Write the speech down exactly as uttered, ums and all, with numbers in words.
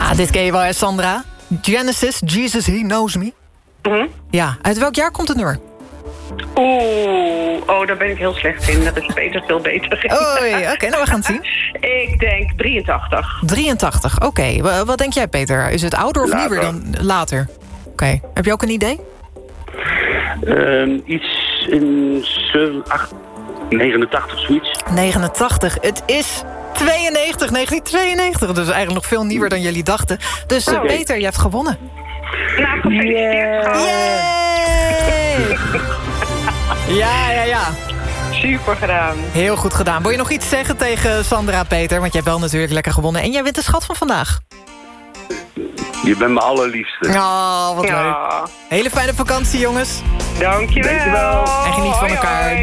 Ja, dit ken je wel, hè, Sandra? Genesis, Jesus, He Knows Me. Mm-hmm. Ja, uit welk jaar komt het nummer? Oeh, oh, daar ben ik heel slecht in. Dat is Peter veel beter. Oei, oké, okay, nou we gaan het zien. Ik denk drieëntachtig. drieëntachtig, oké. Okay. Wat denk jij, Peter? Is het ouder of later. nieuwer dan later? Oké, okay. Heb je ook een idee? Um, iets in zeven, acht, negenentachtig, zoiets. negenentachtig, het is tweeënnegentig, negentien tweeënnegentig. Dus eigenlijk nog veel nieuwer dan jullie dachten. Dus uh, Peter, je hebt gewonnen. Nou, gefeliciteerd. Yeah. Yay! Ja, ja, ja. Super gedaan. Heel goed gedaan. Wil je nog iets zeggen tegen Sandra, Peter? Want jij hebt wel natuurlijk lekker gewonnen. En jij wint de schat van vandaag. Je bent mijn allerliefste. Oh, wat Ja. leuk. Hele fijne vakantie, jongens. Dankjewel. Dankjewel. En geniet van elkaar.